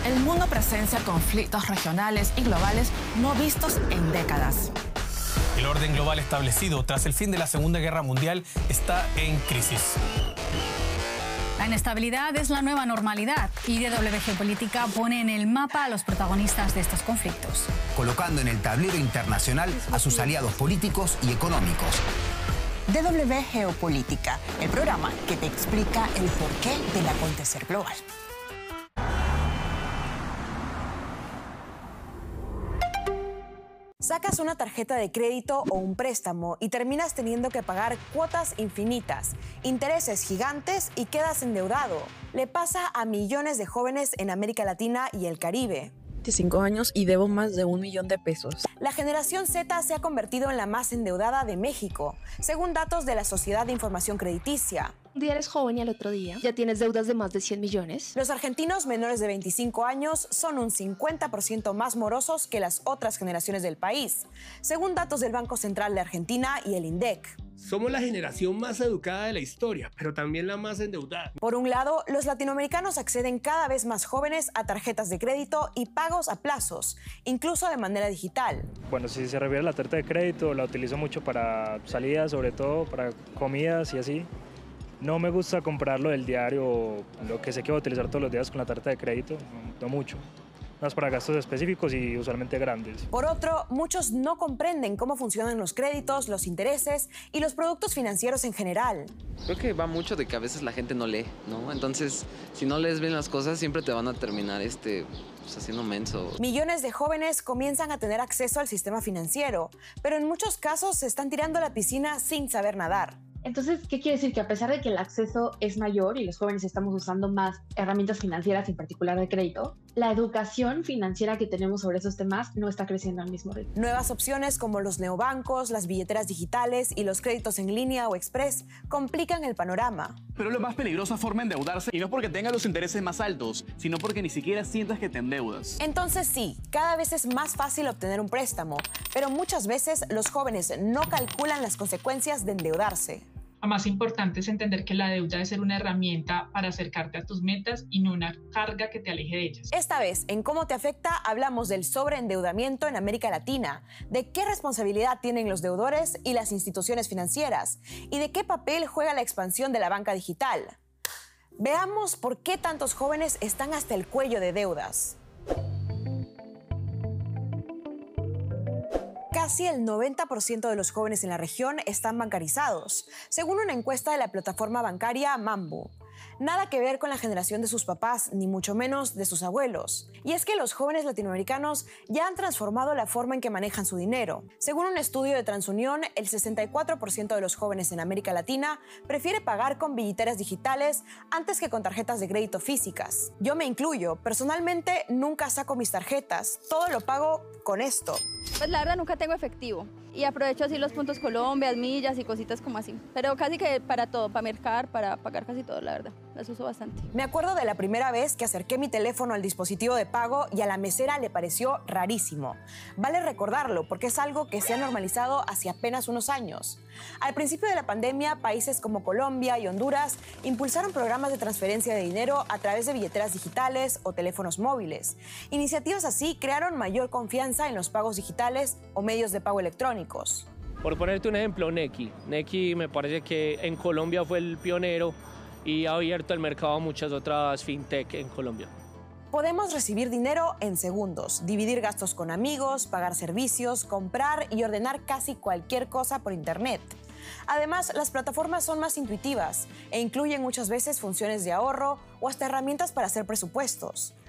El mundo presencia conflictos regionales y globales no vistos en décadas. El orden global establecido tras el fin de la Segunda Guerra Mundial está en crisis. La inestabilidad es la nueva normalidad y DW Geopolítica pone en el mapa a los protagonistas de estos conflictos, colocando en el tablero internacional a sus aliados políticos y económicos. DW Geopolítica, el programa que te explica el porqué del acontecer global. Sacas una tarjeta de crédito o un préstamo y terminas teniendo que pagar cuotas infinitas, intereses gigantes y quedas endeudado. Le pasa a millones de jóvenes en América Latina y el Caribe. 25 años y debo más de 1 millón de pesos. La generación Z se ha convertido en la más endeudada de México, según datos de la Sociedad de Información Crediticia. Un día eres joven y al otro día ya tienes deudas de más de 100 millones. Los argentinos menores de 25 años son un 50% más morosos que las otras generaciones del país, según datos del Banco Central de Argentina y el INDEC. Somos la generación más educada de la historia, pero también la más endeudada. Por un lado, los latinoamericanos acceden cada vez más jóvenes a tarjetas de crédito y pagos a plazos, incluso de manera digital. Bueno, si se refiere a la tarjeta de crédito, la utilizo mucho para salidas, sobre todo para comidas y así. No me gusta comprarlo del diario, lo que sé que voy a utilizar todos los días con la tarjeta de crédito, no mucho. Más para gastos específicos y usualmente grandes. Por otro, muchos no comprenden cómo funcionan los créditos, los intereses y los productos financieros en general. Creo que va mucho de que a veces la gente no lee, ¿no? Entonces, si no lees bien las cosas, siempre te van a terminar pues, haciendo menso. Millones de jóvenes comienzan a tener acceso al sistema financiero, pero en muchos casos se están tirando a la piscina sin saber nadar. Entonces, ¿qué quiere decir? Que a pesar de que el acceso es mayor y los jóvenes estamos usando más herramientas financieras, en particular de crédito, la educación financiera que tenemos sobre esos temas no está creciendo al mismo ritmo. Nuevas opciones como los neobancos, las billeteras digitales y los créditos en línea o express complican el panorama. Pero es la más peligrosa forma de endeudarse, y no porque tenga los intereses más altos, sino porque ni siquiera sientas que te endeudas. Entonces sí, cada vez es más fácil obtener un préstamo, pero muchas veces los jóvenes no calculan las consecuencias de endeudarse. Lo más importante es entender que la deuda debe ser una herramienta para acercarte a tus metas y no una carga que te aleje de ellas. Esta vez, en Cómo te afecta, hablamos del sobreendeudamiento en América Latina, de qué responsabilidad tienen los deudores y las instituciones financieras, y de qué papel juega la expansión de la banca digital. Veamos por qué tantos jóvenes están hasta el cuello de deudas. Casi el 90% de los jóvenes en la región están bancarizados, según una encuesta de la plataforma bancaria Mambu. Nada que ver con la generación de sus papás, ni mucho menos de sus abuelos. Y es que los jóvenes latinoamericanos ya han transformado la forma en que manejan su dinero. Según un estudio de TransUnión, el 64% de los jóvenes en América Latina prefiere pagar con billeteras digitales antes que con tarjetas de crédito físicas. Yo me incluyo. Personalmente, nunca saco mis tarjetas. Todo lo pago con esto. Pues la verdad nunca tengo efectivo y aprovecho así los puntos Colombia, millas y cositas como así. Pero casi que para todo, para mercar, para pagar casi todo, la verdad. Las uso bastante. Me acuerdo de la primera vez que acerqué mi teléfono al dispositivo de pago y a la mesera le pareció rarísimo. Vale recordarlo porque es algo que se ha normalizado hace apenas unos años. Al principio de la pandemia, países como Colombia y Honduras impulsaron programas de transferencia de dinero a través de billeteras digitales o teléfonos móviles. Iniciativas así crearon mayor confianza en los pagos digitales o medios de pago electrónicos. Por ponerte un ejemplo, Nequi. Nequi me parece que en Colombia fue el pionero y ha abierto el mercado a muchas otras fintech en Colombia. Podemos recibir dinero en segundos, dividir gastos con amigos, pagar servicios, comprar y ordenar casi cualquier cosa por internet. Además, las plataformas son más intuitivas e incluyen muchas veces funciones de ahorro o hasta herramientas para hacer presupuestos.